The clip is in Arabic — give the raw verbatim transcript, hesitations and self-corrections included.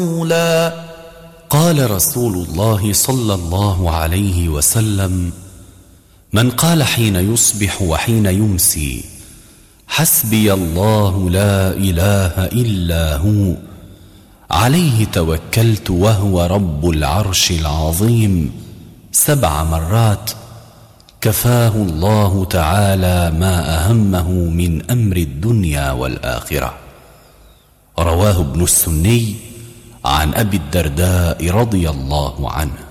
قال رسول الله صلى الله عليه وسلم: من قال حين يصبح وحين يمسي: حسبي الله لا إله إلا هو عليه توكلت وهو رب العرش العظيم سبع مرات، كفاه الله تعالى ما أهمه من أمر الدنيا والآخرة. رواه ابن السني عن أبي الدرداء رضي الله عنه.